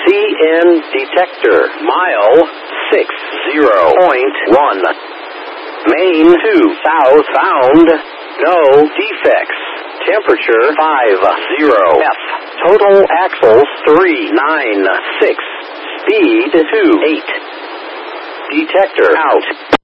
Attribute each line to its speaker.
Speaker 1: CN detector. Mile 60.1. Main 2 south bound. No defects. Temperature 50 F. Total axles 396. Speed 28. Detector out.